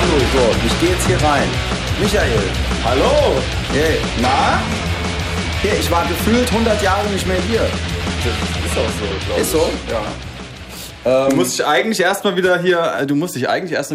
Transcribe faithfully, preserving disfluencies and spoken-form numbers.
Hallo. So, ich gehe jetzt hier rein. Michael. Hallo. Hey, na? Hier, ich war gefühlt hundert Jahre nicht mehr hier. Das ist auch so, glaube ich. Ist so? Ja. Ähm, Du musst dich eigentlich erstmal wieder hier, du musst dich eigentlich erst